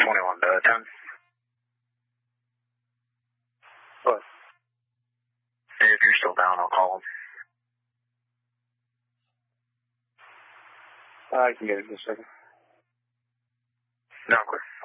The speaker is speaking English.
21 to 10. What? If you're still down, I'll call him. I can get it in a second. No, clear.